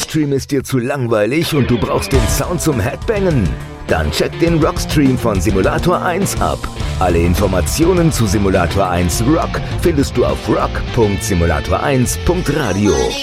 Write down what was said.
Rockstream ist dir zu langweilig und du brauchst den Sound zum Headbangen? Dann check den Rockstream von Simulator 1 ab. Alle Informationen zu Simulator 1 Rock findest du auf rock.simulator1.radio.